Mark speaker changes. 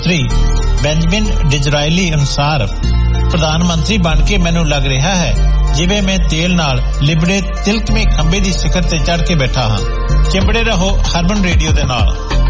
Speaker 1: ਮੰਤਰੀ ਬੈਂਜਾਮਿਨ ਡਿਜ਼ਰਾਇਲੀ ਅਨੁਸਾਰ ਪ੍ਰਧਾਨ ਮੰਤਰੀ ਬਣ ਕੇ ਮੈਨੂੰ ਲੱਗ ਰਿਹਾ ਹੈ ਜਿਵੇਂ ਮੈਂ ਤੇਲ ਨਾਲ ਲਿਬੜੇ ਤਿਲਕਵੇਂ ਖੰਭੇ ਦੀ ਸਿਖਰ ਤੇ ਚੜ ਕੇ ਬੈਠਾ ਹਾਂ। ਚਿੰਬੜੇ ਰਹੋ ਹਰਮਨ ਰੇਡੀਓ ਦੇ ਨਾਲ।